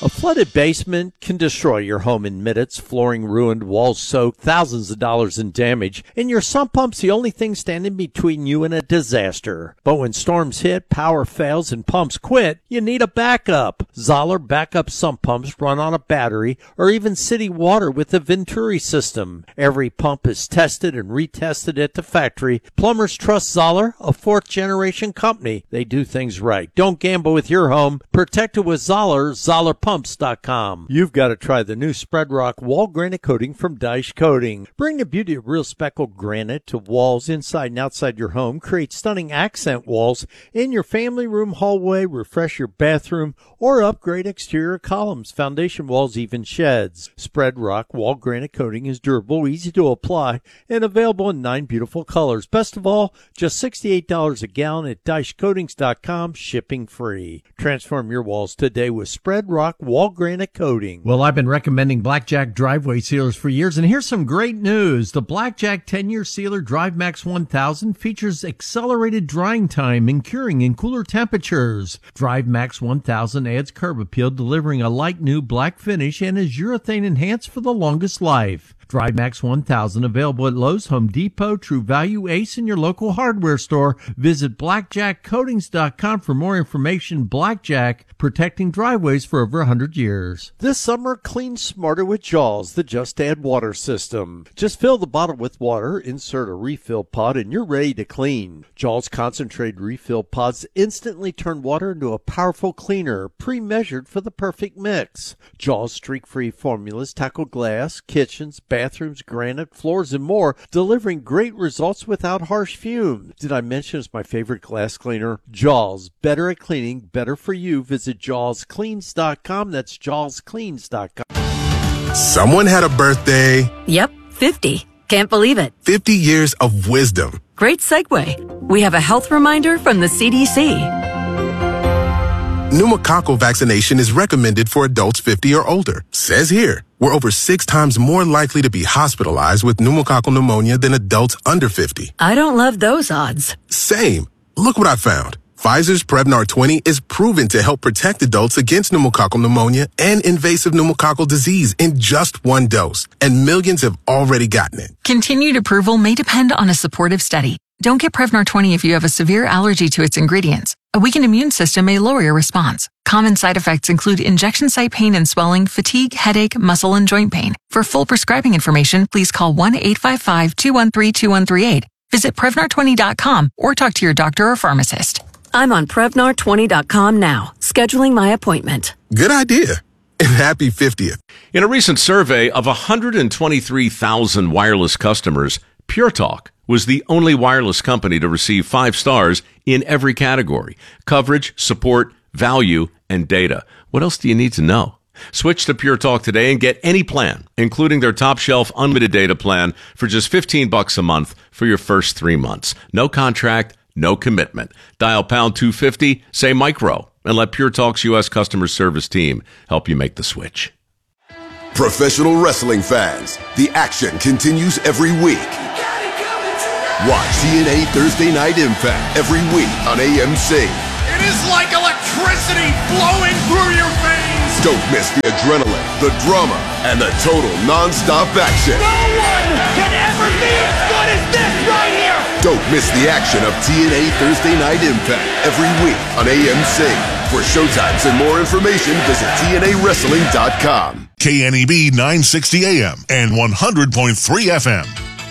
A flooded basement can destroy your home in minutes, flooring ruined, walls soaked, thousands of dollars in damage, and your sump pump's the only thing standing between you and a disaster. But when storms hit, power fails, and pumps quit, you need a backup. Zoller backup sump pumps run on a battery or even city water with the Venturi system. Every pump is tested and retested at the factory. Plumbers trust Zoller, a fourth-generation company. They do things right. Don't gamble with your home. Protect it with Zoller, ZollerPumps.com. You've got to try the new Spread Rock wall granite coating from Daesh Coating. Bring the beauty of real speckled granite to walls inside and outside your home. Create stunning accent walls in your family room, hallway, refresh your bathroom, or upgrade exterior columns, foundation walls, even sheds. Spread Rock wall granite coating is durable, easy to apply, and available in 9 beautiful colors. Best of all, just $68 a gallon at DaeshCoatings.com, shipping free. Transform your walls today with Spread Rock wall granite coating. Well, I've been recommending Blackjack driveway sealers for years, and here's some great news. The Blackjack 10-year sealer DriveMax 1000 features accelerated drying time and curing in cooler temperatures. DriveMax 1000 adds curb appeal, delivering a light new black finish, and is urethane enhanced for the longest life. DriveMax 1000 available at Lowe's, Home Depot, True Value, Ace, and your local hardware store. Visit BlackjackCoatings.com for more information. Blackjack, protecting driveways for over 100 years. This summer, clean smarter with Jaws, the Just Add Water system. Just fill the bottle with water, insert a refill pod, and you're ready to clean. Jaws concentrated refill pods instantly turn water into a powerful cleaner, pre-measured for the perfect mix. Jaws streak-free formulas tackle glass, kitchens, bathrooms, granite, floors, and more, delivering great results without harsh fumes. Did I mention it's my favorite glass cleaner? Jaws, better at cleaning, better for you. Visit JawsCleans.com. That's JawsCleans.com. Someone had a birthday. Yep, 50. Can't believe it. 50 years of wisdom. Great segue. We have a health reminder from the CDC. Pneumococcal vaccination is recommended for adults 50 or older. Says here, we're over 6 times more likely to be hospitalized with pneumococcal pneumonia than adults under 50. I don't love those odds. Same. Look what I found. Pfizer's Prevnar 20 is proven to help protect adults against pneumococcal pneumonia and invasive pneumococcal disease in just 1 dose, and millions have already gotten it. Continued approval may depend on a supportive study. Don't get Prevnar 20 if you have a severe allergy to its ingredients. A weakened immune system may lower your response. Common side effects include injection site pain and swelling, fatigue, headache, muscle, and joint pain. For full prescribing information, please call 1-855-213-2138. Visit Prevnar20.com or talk to your doctor or pharmacist. I'm on Prevnar20.com now, scheduling my appointment. Good idea. And happy 50th. In a recent survey of 123,000 wireless customers, Pure Talk was the only wireless company to receive 5 stars in every category: coverage, support, value, and data. What else do you need to know? Switch to Pure Talk today and get any plan, including their top shelf unlimited data plan, for just $15 a month for your first 3 months. No contract, no commitment. Dial pound 250, say micro, and let Pure Talk's U.S. customer service team help you make the switch. Professional wrestling fans, the action continues every week. Watch TNA Thursday Night Impact every week on AMC. It is like electricity flowing through your veins. Don't miss the adrenaline, the drama, and the total non-stop action. No one can ever be as good as this right here. Don't miss the action of TNA Thursday Night Impact every week on AMC. For showtimes and more information, visit TNAWrestling.com. KNEB 960 AM and 100.3 FM.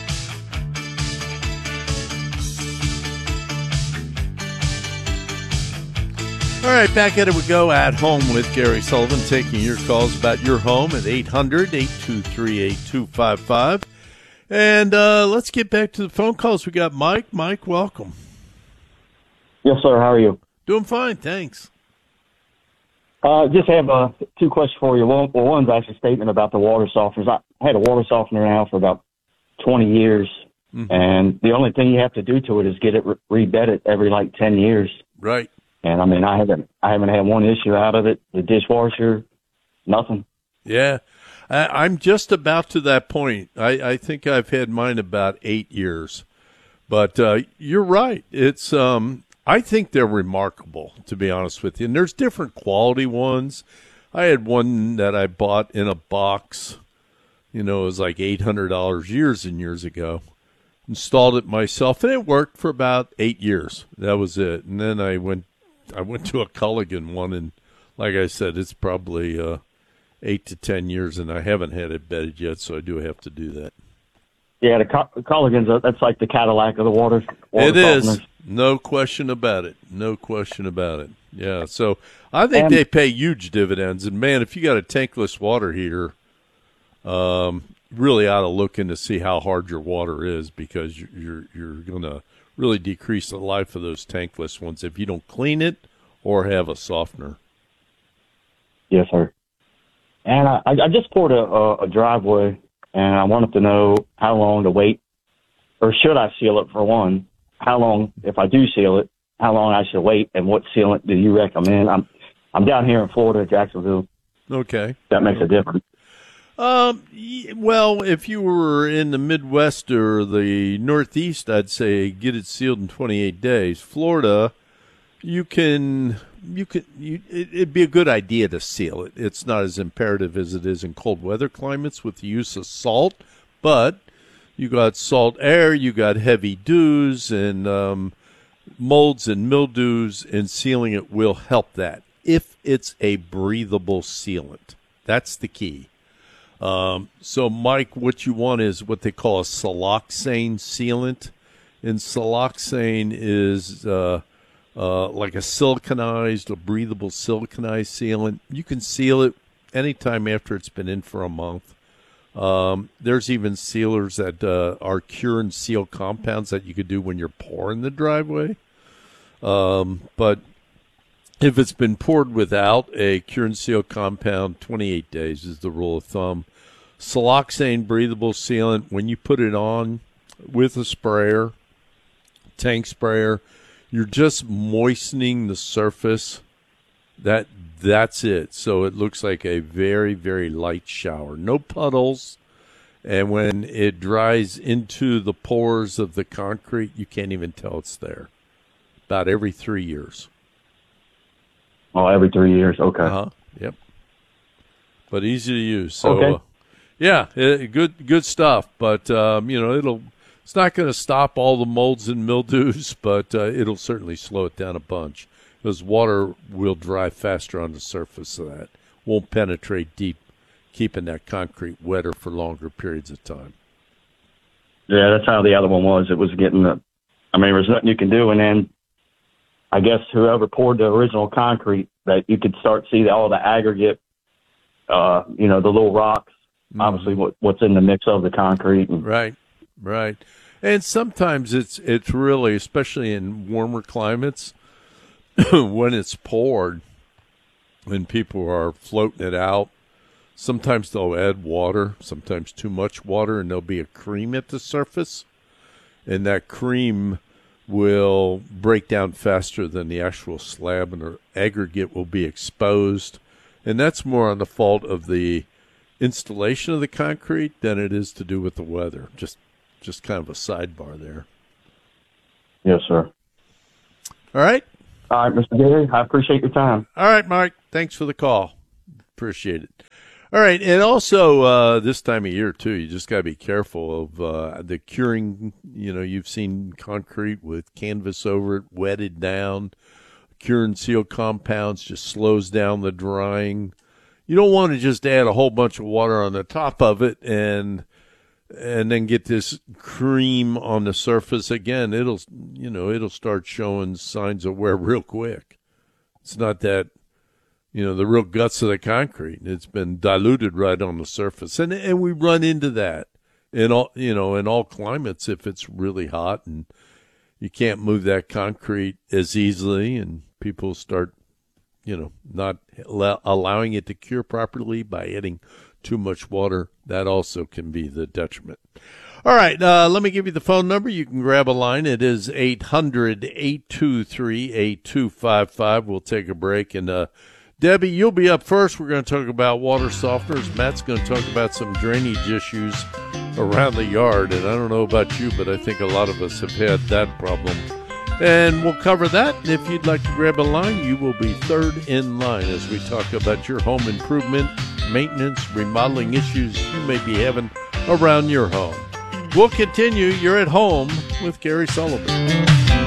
All right, back at it we go. At Home with Gary Sullivan, taking your calls about your home at 800-823-8255. And let's get back to the phone calls. We got Mike. Mike, welcome. Yes, sir. How are you? Doing fine, thanks. Just have 2 questions for you. One's actually a statement about the water softeners. I had a water softener now for about 20 years, and the only thing you have to do to it is get it rebedded every 10 years. Right. And I mean, I haven't had one issue out of it. The dishwasher, nothing. Yeah, I'm just about to that point. I think I've had mine about 8 years, but you're right. It's I think they're remarkable, to be honest with you. And there's different quality ones. I had one that I bought in a box. It was like $800 years and years ago. Installed it myself, and it worked for about 8 years. That was it. And then I went to a Culligan one, and like I said, it's probably 8 to 10 years, and I haven't had it bedded yet, so I do have to do that. Yeah, the Culligan's, that's like the Cadillac of the water it is. Softeners. No question about it. No question about it. Yeah, so I think they pay huge dividends. And, man, if you got a tankless water heater, really ought to look in to see how hard your water is, because you're going to really decrease the life of those tankless ones if you don't clean it or have a softener. Yes, sir. And I just poured a driveway, and I wanted to know how long to wait, or should I seal it for one? How long, if I do seal it, how long I should wait, and what sealant do you recommend? I'm down here in Florida, Jacksonville. Okay. That makes a difference. Well, if you were in the Midwest or the Northeast, I'd say get it sealed in 28 days. Florida, it'd be a good idea to seal it. It's not as imperative as it is in cold weather climates with the use of salt, but you got salt air, you got heavy dews and molds and mildews, and sealing it will help that if it's a breathable sealant. That's the key. So, Mike, what you want is what they call a siloxane sealant. And siloxane is like a siliconized, a breathable siliconized sealant. You can seal it anytime after it's been in for a month. There's even sealers that are cure and seal compounds that you could do when you're pouring the driveway. But if it's been poured without a cure and seal compound, 28 days is the rule of thumb. Siloxane breathable sealant, when you put it on with a sprayer, tank sprayer, you're just moistening the surface. That's it. So it looks like a very, very light shower. No puddles. And when it dries into the pores of the concrete, you can't even tell it's there. About every 3 years. Oh, every 3 years. Okay. Yep. But easy to use. So, okay. Good stuff. But it's not going to stop all the molds and mildews, but it'll certainly slow it down a bunch, because water will dry faster on the surface of that. Won't penetrate deep, keeping that concrete wetter for longer periods of time. Yeah, that's how the other one was. It was getting there was nothing you can do, and then I guess whoever poured the original concrete, that you could start to see all the aggregate, the little rocks, obviously what's in the mix of the concrete. Right. And sometimes it's really, especially in warmer climates, when it's poured and people are floating it out, sometimes they'll add water, sometimes too much water, and there'll be a cream at the surface, and that cream will break down faster than the actual slab, and the aggregate will be exposed. And that's more on the fault of the installation of the concrete than it is to do with the weather. Just kind of a sidebar there. Yes, sir. All right. All right, Mr. Gary, I appreciate your time. All right, Mike. Thanks for the call. Appreciate it. All right, and also this time of year, too, you just got to be careful of the curing. You've seen concrete with canvas over it, wetted down. Cure and seal compounds just slows down the drying. You don't want to just add a whole bunch of water on the top of it and then get this cream on the surface again. It'll start showing signs of wear real quick. It's not that, the real guts of the concrete. It's been diluted right on the surface. And we run into that in all climates if it's really hot and you can't move that concrete as easily, and people start, not allowing it to cure properly by adding too much water. That also can be the detriment. All right, let me give you the phone number. You can grab a line. It is 800-823-8255. We'll take a break. And Debbie, you'll be up first. We're going to talk about water softeners. Matt's going to talk about some drainage issues around the yard. And I don't know about you, but I think a lot of us have had that problem And we'll cover that. And if you'd like to grab a line, you will be third in line as we talk about your home improvement, maintenance, remodeling issues you may be having around your home. We'll continue. You're at home with Gary Sullivan.